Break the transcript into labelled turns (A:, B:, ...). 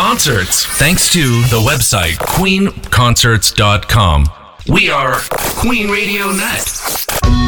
A: concerts. Thanks to the website queenconcerts.com. We are Queen Radio Net.